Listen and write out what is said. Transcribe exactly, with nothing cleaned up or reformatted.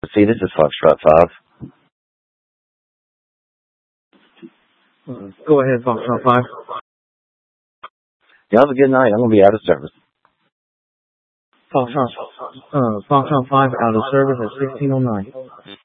See, this is Foxtrot five. Uh, go ahead, Foxtrot five. You have a good night. I'm going to be out of service. Foxtrot, uh, Foxtrot five out of service at sixteen oh nine.